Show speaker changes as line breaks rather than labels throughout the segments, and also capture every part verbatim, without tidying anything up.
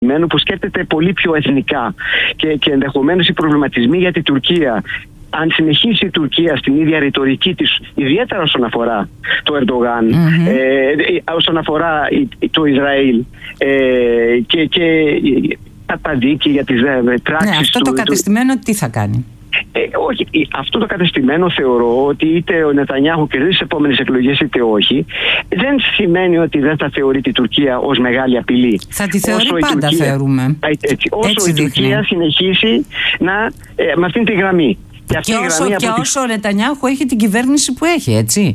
που σκέφτεται πολύ πιο εθνικά και, και ενδεχομένως οι προβληματισμοί για την Τουρκία, αν συνεχίσει η Τουρκία στην ίδια ρητορική της, ιδιαίτερα όσον αφορά το Ερντογάν, mm-hmm. ε, όσον αφορά το Ισραήλ ε, και, και τα δίκη για τις πράξεις
ναι, αυτό
του,
το κατεστημένο
του...
τι θα κάνει?
Ε, όχι, αυτό το κατεστημένο θεωρώ ότι είτε ο Νετανιάχου κερδίσει τις επόμενες εκλογές είτε όχι, δεν σημαίνει ότι δεν θα θεωρεί την Τουρκία ως μεγάλη απειλή.
Θα τη θεωρεί
όσο
πάντα,
Τουρκία,
θεωρούμε.
Έτσι, όσο
έτσι
η Τουρκία συνεχίσει να, ε, με αυτήν τη γραμμή.
Και, και, όσο, και τη... όσο ο Νετανιάχου έχει την κυβέρνηση που έχει, έτσι,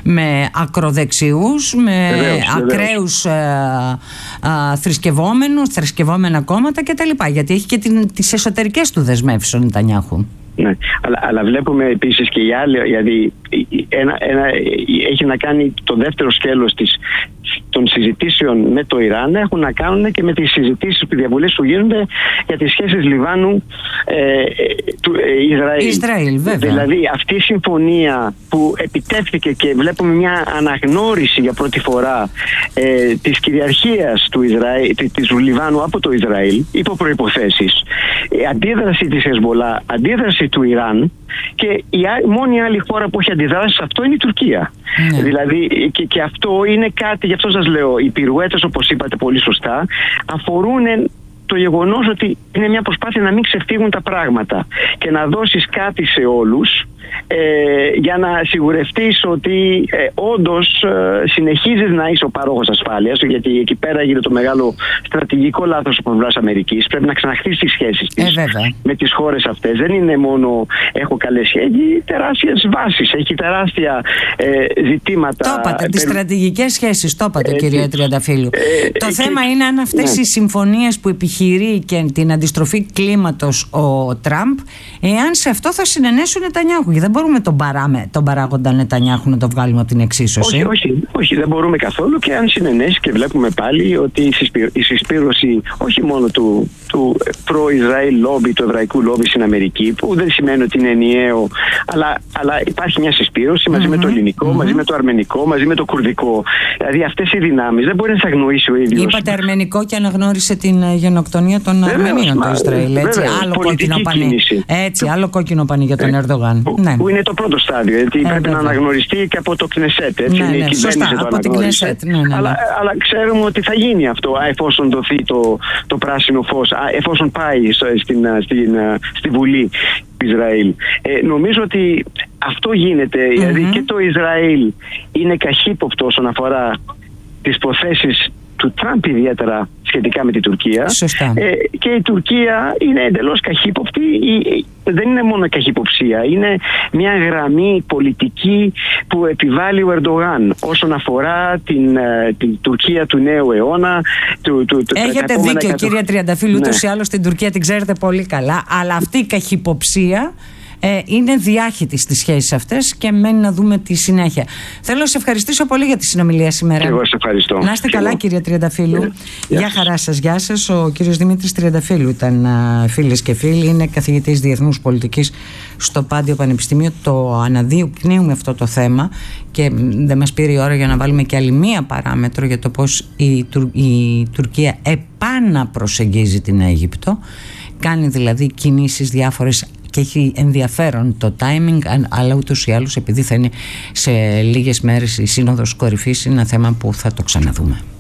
με ακροδεξιούς, με βεβαίως, ακραίους βεβαίως. Α, α, θρησκευόμενους, θρησκευόμενα κόμματα κτλ. Γιατί έχει και την, τις εσωτερικές του δεσμεύσεις ο Νετανιάχου.
Ναι, αλλά, αλλά βλέπουμε επίσης και οι άλλοι, δηλαδή ένα, ένα, έχει να κάνει το δεύτερο σκέλος της, των συζητήσεων με το Ιράν, έχουν να κάνουν και με τις συζητήσεις που διαβουλές που γίνονται για τις σχέσεις Λιβάνου ε, του ε, Ισραήλ.
Ισραήλ, βέβαια.
Δηλαδή αυτή η συμφωνία που επιτεύχθηκε και βλέπουμε μια αναγνώριση για πρώτη φορά ε, της κυριαρχίας του, Ισραήλ, της Λιβάνου από το Ισραήλ υπό προϋποθέσεις, η αντίδραση της Χεσμολά, αντίδραση του Ιράν, και η μόνη άλλη χώρα που έχει αντιδράσει σε αυτό είναι η Τουρκία. Ναι. Δηλαδή και, και αυτό είναι κάτι, γι' αυτό σας λέω, οι πυρουέτες, όπως είπατε πολύ σωστά, αφορούν το γεγονός ότι είναι μια προσπάθεια να μην ξεφύγουν τα πράγματα και να δώσεις κάτι σε όλους ε, για να σιγουρευτείς ότι ε, όντως ε, συνεχίζεις να είσαι ο παρόχος ασφάλειας, γιατί εκεί πέρα γίνεται το μεγάλο στρατηγικό λάθος από πλευράς Αμερικής. Πρέπει να ξαναχτίσει τις σχέσεις της
ε,
με τις χώρες αυτές. Δεν είναι μόνο έχω καλές σχέσεις, έχει τεράστιες βάσεις, έχει τεράστια ε, ζητήματα.
Το είπατε, τις στρατηγικές σχέσεις, το είπατε, ε, κυρία Τριανταφύλου. Ε, το ε, θέμα και... είναι αν αυτές ναι. οι συμφωνίες που επιχειρεί και την αντιστροφή κλίματος ο Τραμπ, εάν σε αυτό θα συνενέσουν Νετανιάχου. Δεν μπορούμε τον, παράμε, τον παράγοντα Νετανιάχου να το βγάλουμε από την εξίσωση.
Όχι, όχι, όχι, δεν μπορούμε καθόλου, και αν συνενέσει, και βλέπουμε πάλι ότι η, συσπήρωση, η συσπήρωση όχι μόνο του, του προ-Ισραήλ λόμπι, του εβραϊκού λόμπι στην Αμερική, που δεν σημαίνει ότι είναι ενιαίο, αλλά, αλλά υπάρχει μια συσπήρωση μαζί mm-hmm. με το ελληνικό, mm-hmm. μαζί με το αρμενικό, μαζί με το κουρδικό. Δηλαδή αυτές οι δυνάμεις δεν μπορεί να τις αγνοήσει ο ίδιος.
Είπατε αρμενικό και αναγνώρισε την γενοκτονία των Αρμενίων το Ισραήλ. Έτσι,
βέβαια,
άλλο, κόκκινο πανί, έτσι άλλο κόκκινο πανί για τον Ερντογάν.
Που,
ναι.
που είναι το πρώτο στάδιο, γιατί ε, πρέπει βέβαια. να αναγνωριστεί και από το Κνεσέτ. Έτσι,
ναι, ναι,
η
σωστά,
το
από την Κνεσέτ. Ναι, ναι, ναι.
Αλλά, αλλά ξέρουμε ότι θα γίνει αυτό εφόσον δοθεί το, το πράσινο φως, εφόσον πάει στην, στην, στη Βουλή του Ισραήλ. Ε, νομίζω ότι αυτό γίνεται, mm-hmm. δηλαδή και το Ισραήλ είναι καχύποπτο όσον αφορά τις προθέσεις του Τραμπ, ιδιαίτερα σχετικά με την Τουρκία. Ε, και η Τουρκία είναι εντελώς καχύποπτη. Δεν είναι μόνο καχυποψία, είναι μια γραμμή πολιτική που επιβάλλει ο Ερντογάν όσον αφορά την, την Τουρκία του νέου αιώνα. Του, του, του,
Έχετε δίκιο, εκατό... κυρία Τριανταφύλου, ναι. Ούτως ή άλλως την Τουρκία την ξέρετε πολύ καλά, αλλά αυτή η καχυποψία Ε, είναι διάχυτη στις σχέσεις αυτές και μένει να δούμε τη συνέχεια. Θέλω να σε ευχαριστήσω πολύ για τη συνομιλία σήμερα.
Και εγώ σε ευχαριστώ.
Να είστε καλά, κυρία Τριανταφύλου. Yeah. Γεια, γεια χαρά σας, γεια σας. Ο κύριος Δημήτρης Τριανταφύλου ήταν, φίλες και φίλοι, είναι καθηγητής διεθνούς πολιτικής στο Πάντιο Πανεπιστήμιο. Το αναδεικνύουμε αυτό το θέμα και δεν μας πήρε η ώρα για να βάλουμε και άλλη μία παράμετρο για το πώς η, Τουρ, η Τουρκία επαναπροσεγγίζει την Αίγυπτο. Κάνει δηλαδή κινήσεις διάφορες και έχει ενδιαφέρον το timing, αλλά ούτως ή άλλως επειδή θα είναι σε λίγες μέρες η Σύνοδος Κορυφής, είναι ένα θέμα που θα το ξαναδούμε.